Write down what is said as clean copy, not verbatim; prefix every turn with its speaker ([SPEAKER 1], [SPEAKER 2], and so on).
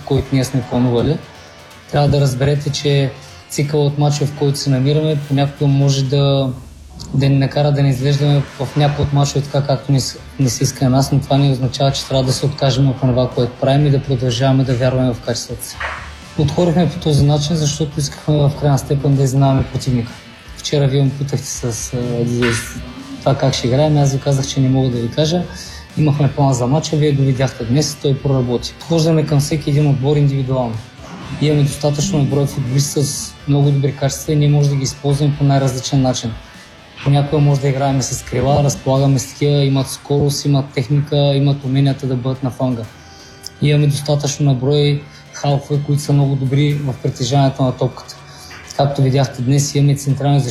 [SPEAKER 1] който ние сме планували. Трябва да разберете, че цикъл от мачове, в който се намираме, понякога може да ни накара да не изглеждаме в някои от мачове така, както не се иска на нас, но това не означава, че трябва да се откажем от това, което правим и да продължаваме да вярваме в качеството си. Отворихме по този начин, защото искахме в крайна степен да изненадаме противника. Вчера вие ме питахте с това как ще играем, аз ви казах, че не мога да ви кажа. Имахме план за мача, вие го видяхте днес, той проработи. Подхождаме към всеки един отбор индивидуално. Имаме достатъчно брой футболисти с много добри качества и ние може да ги използваме по най-различен начин. Понякога може да играем с крила, разполагаме с такива, имат скорост, имат техника, имат уменията да бъдат на фланга. Имаме достатъчно наброй халфове, които са много добри в притежанието на топката. Както видяхте днес, имаме централни